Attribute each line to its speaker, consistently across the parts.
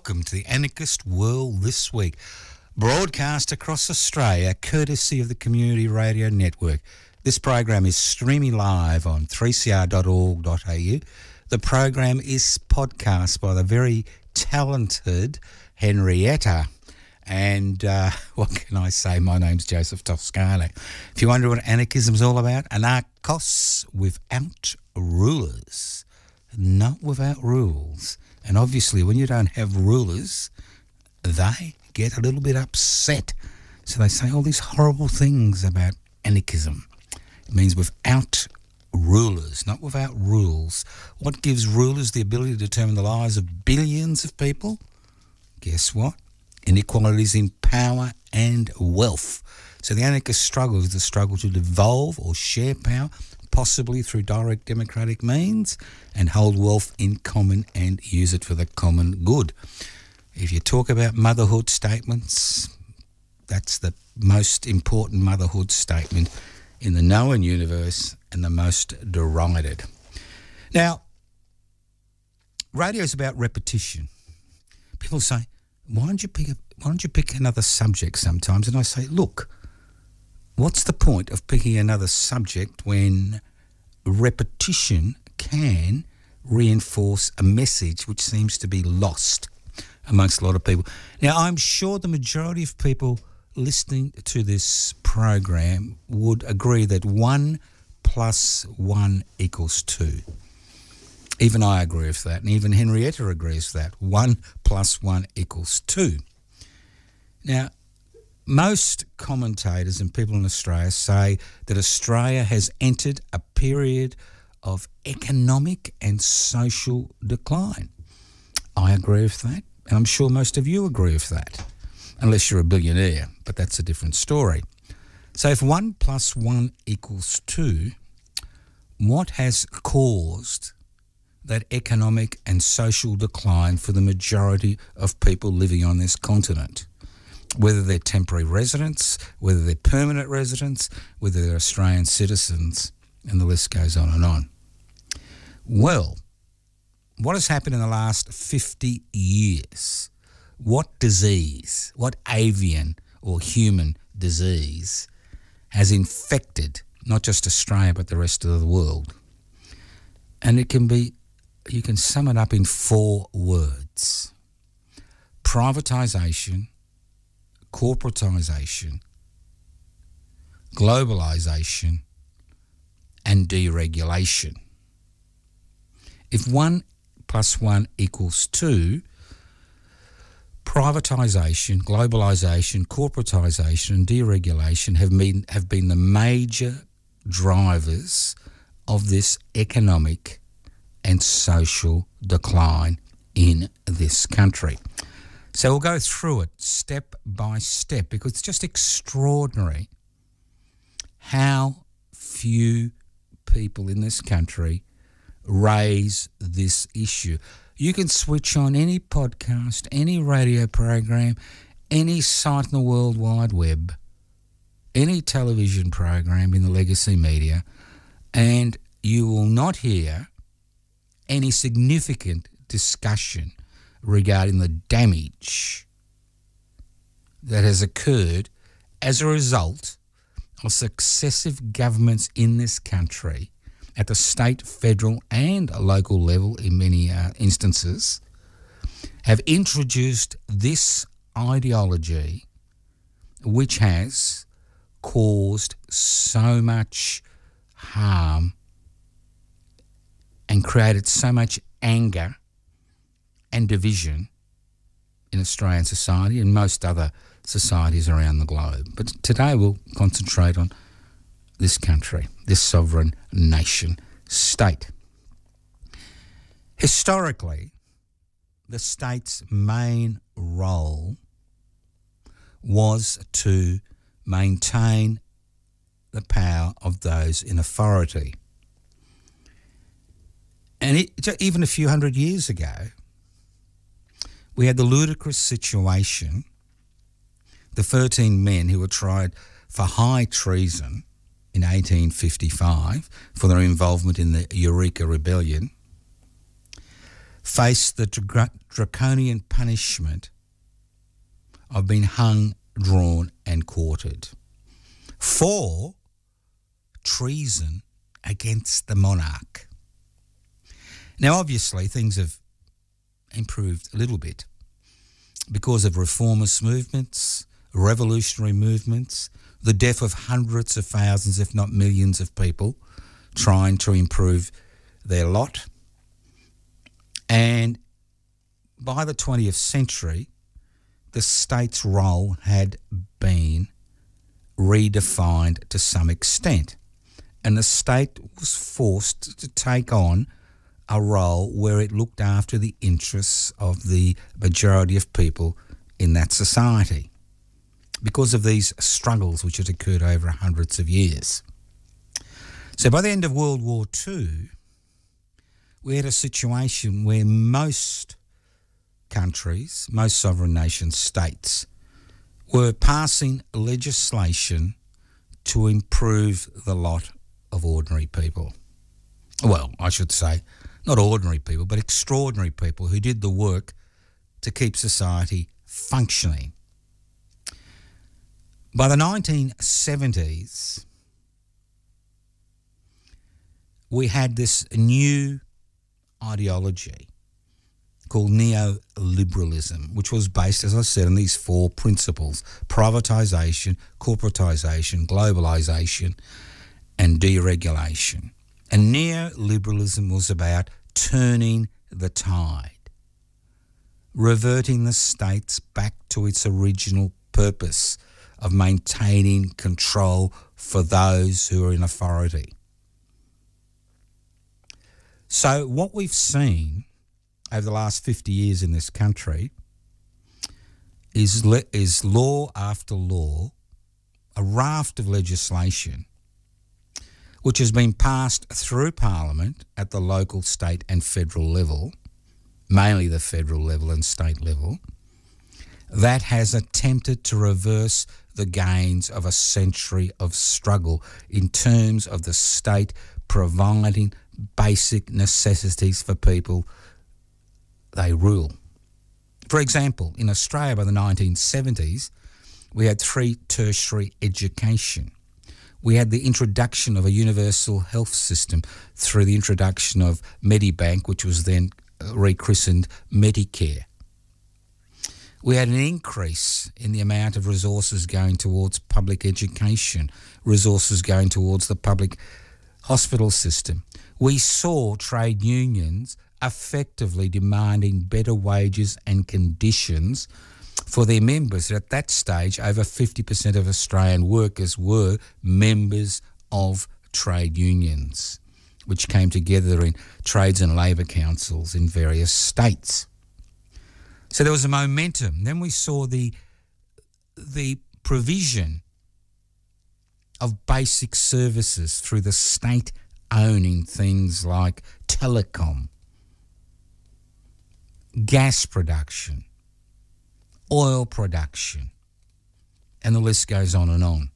Speaker 1: welcome to the Anarchist World This Week, broadcast across Australia courtesy of the Community Radio Network. This program is streaming live on 3cr.org.au. The program is podcast by the very talented Henrietta. And what can I say? My name's Joseph Toscano. If you wonder what anarchism's all about, anarchos without rulers, not without rules. And obviously when you don't have rulers, they get a little bit upset. So they say all these horrible things about anarchism. It means without rulers, not without rules. What gives rulers the ability to determine the lives of billions of people? Guess what? Inequalities in power and wealth. So the anarchist struggle is the struggle to devolve or share power, possibly through direct democratic means, and hold wealth in common and use it for the common good. If you talk about motherhood statements, that's the most important motherhood statement in the known universe and the most derided. Now, radio is about repetition. People say, why don't you pick another subject sometimes? And I say, look, what's the point of picking another subject when repetition can reinforce a message which seems to be lost amongst a lot of people? Now, I'm sure the majority of people listening to this program would agree that 1 + 1 = 2. Even I agree with that, and even Henrietta agrees with that. 1 + 1 = 2. Now, most commentators and people in Australia say that Australia has entered a period of economic and social decline. I agree with that, and I'm sure most of you agree with that, unless you're a billionaire, but that's a different story. So if 1 + 1 = 2, what has caused that economic and social decline for the majority of people living on this continent? Whether they're temporary residents, whether they're permanent residents, whether they're Australian citizens, and the list goes on and on. Well, what has happened in the last 50 years? What disease, what avian or human disease has infected not just Australia but the rest of the world? And it can be, you can sum it up in 4 words: privatisation, corporatisation, globalisation, and deregulation. If 1 + 1 = 2, privatisation, globalisation, corporatisation, and deregulation have been the major drivers of this economic and social decline in this country. So we'll go through it step by step, because it's just extraordinary how few people in this country raise this issue. You can switch on any podcast, any radio program, any site in the World Wide Web, any television program in the legacy media, and you will not hear any significant discussion regarding the damage that has occurred as a result of successive governments in this country at the state, federal and local level in many instances have introduced this ideology which has caused so much harm and created so much anger and division in Australian society and most other societies around the globe. But today we'll concentrate on this country, this sovereign nation state. Historically, the state's main role was to maintain the power of those in authority. And even a few hundred years ago, we had the ludicrous situation, the 13 men who were tried for high treason in 1855 for their involvement in the Eureka Rebellion. face the draconian punishment of being hung, drawn and quartered for treason against the monarch. Now, obviously, things have improved a little bit because of reformist movements, revolutionary movements, the death of hundreds of thousands, if not millions of people trying to improve their lot. And by the 20th century, the state's role had been redefined to some extent, and the state was forced to take on a role where it looked after the interests of the majority of people in that society because of these struggles which had occurred over hundreds of years. So by the end of World War II, we had a situation where most countries, most sovereign nation states, were passing legislation to improve the lot of ordinary people. Well, I should say, not ordinary people, but extraordinary people who did the work to keep society functioning. By the 1970s, we had this new ideology called neoliberalism, which was based, as I said, on these four principles: privatisation, corporatisation, globalisation and deregulation. And neoliberalism was about turning the tide, reverting the states back to its original purpose of maintaining control for those who are in authority. So what we've seen over the last 50 years in this country is law after law, a raft of legislation which has been passed through Parliament at the local, state and federal level, mainly the federal level and state level, that has attempted to reverse the gains of a century of struggle in terms of the state providing basic necessities for people they rule. For example, in Australia by the 1970s, we had free tertiary education. We had the introduction of a universal health system through the introduction of Medibank, which was then rechristened Medicare. We had an increase in the amount of resources going towards public education, resources going towards the public hospital system. We saw trade unions effectively demanding better wages and conditions for their members. At that stage, over 50% of Australian workers were members of trade unions, which came together in trades and labour councils in various states. So there was a momentum. Then we saw the provision of basic services through the state owning things like telecom, gas production, oil production, and the list goes on and on.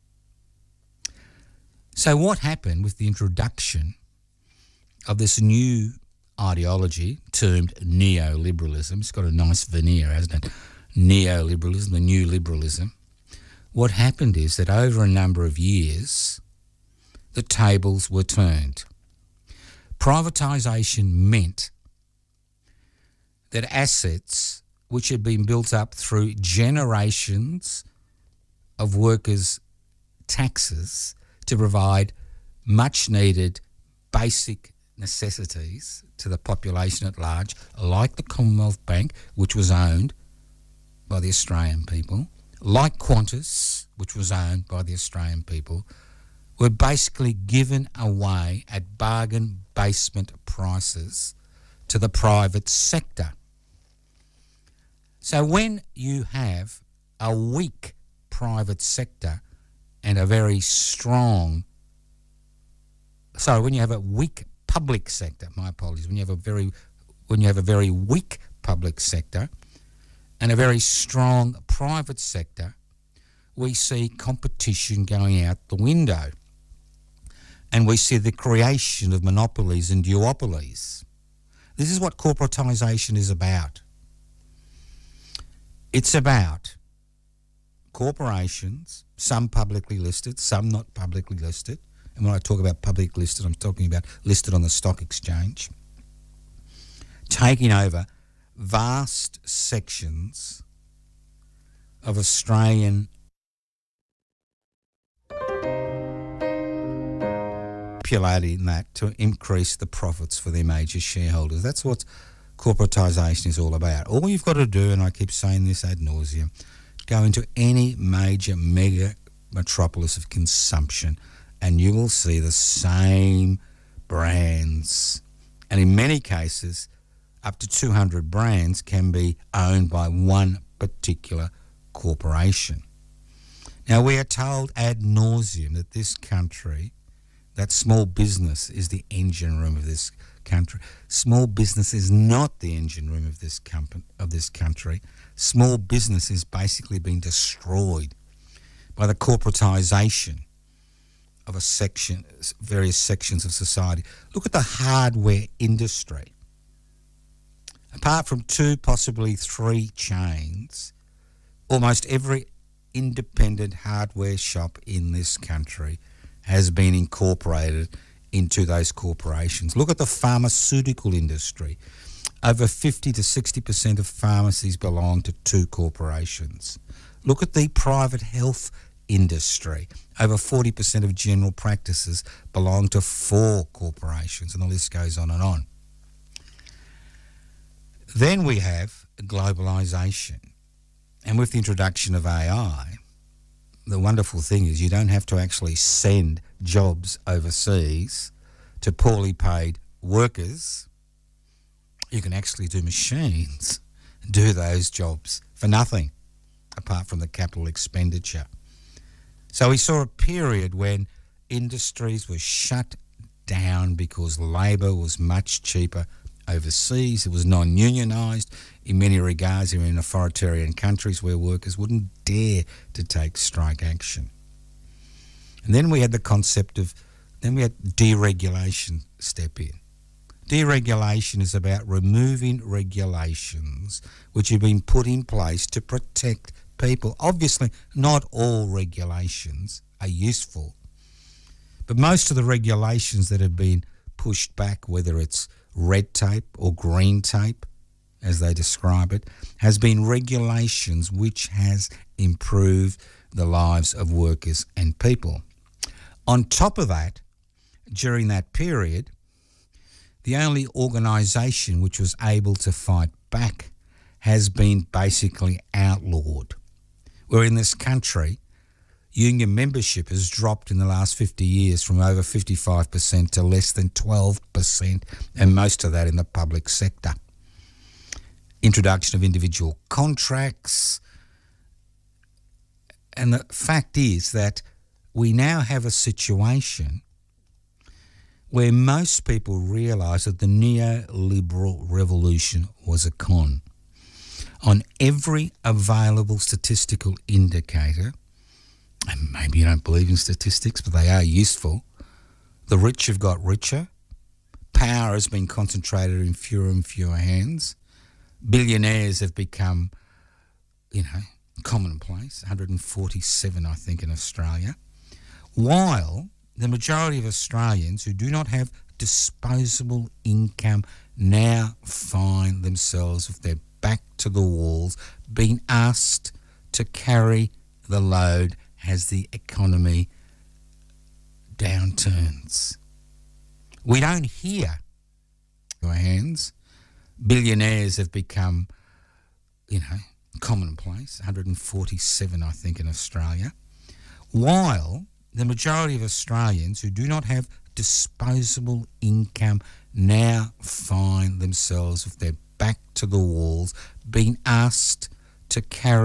Speaker 1: So what happened with the introduction of this new ideology termed neoliberalism? It's got a nice veneer, hasn't it? Neoliberalism, the new liberalism. What happened is that over a number of years, the tables were turned. Privatisation meant that assets which had been built up through generations of workers' taxes to provide much needed basic necessities to the population at large, like the Commonwealth Bank, which was owned by the Australian people, like Qantas, which was owned by the Australian people, were basically given away at bargain basement prices to the private sector. So when you have a weak private sector and a very strong, when you have a weak public sector, my apologies, when you have a very weak public sector and a very strong private sector, we see competition going out the window. And we see the creation of monopolies and duopolies. This is what corporatisation is about. It's about corporations, some publicly listed, some not publicly listed. And when I talk about public listed, I'm talking about listed on the stock exchange, taking over vast sections of Australian manipulating that to increase the profits for their major shareholders. That's what corporatisation is all about. All you've got to do, and I keep saying this ad nauseum, go into any major mega metropolis of consumption and you will see the same brands. And in many cases, up to 200 brands can be owned by one particular corporation. Now, we are told ad nauseum that this country, that small business is the engine room of this country. Small business is not the engine room of this country. Small business is basically being destroyed by the corporatisation of various sections of society. Look at the hardware industry. Apart from 2, possibly 3 chains, almost every independent hardware shop in this country has been incorporated into those corporations. Look at the pharmaceutical industry. Over 50 to 60% of pharmacies belong to 2 corporations. Look at the private health industry. Over 40% of general practices belong to 4 corporations, and the list goes on and on. Then we have globalisation. And with the introduction of AI, the wonderful thing is you don't have to actually send jobs overseas to poorly paid workers. You can actually do machines do those jobs for nothing apart from the capital expenditure. So we saw a period when industries were shut down because labour was much cheaper overseas. It was non-unionised. In many regards, they were in authoritarian countries where workers wouldn't dare to take strike action. And then we had the concept of, then we had deregulation step in. Deregulation is about removing regulations which have been put in place to protect people. Obviously, not all regulations are useful, but most of the regulations that have been pushed back, whether it's red tape or green tape, as they describe it, has been regulations which has improved the lives of workers and people. On top of that, during that period, the only organisation which was able to fight back has been basically outlawed. Where in this country, union membership has dropped in the last 50 years from over 55% to less than 12%, and most of that in the public sector. Introduction of individual contracts. And the fact is that we now have a situation where most people realise that the neoliberal revolution was a con. On every available statistical indicator, and maybe you don't believe in statistics, but they are useful, the rich have got richer, power has been concentrated in fewer and fewer hands, billionaires have become, commonplace, 147 I think in Australia, while the majority of Australians who do not have disposable income now find themselves with their back to the walls, being asked to carry the load as the economy downturns. We don't hear your hands. Billionaires have become, commonplace, 147 I think in Australia, while the majority of Australians who do not have disposable income now find themselves with their back to the walls, being asked to carry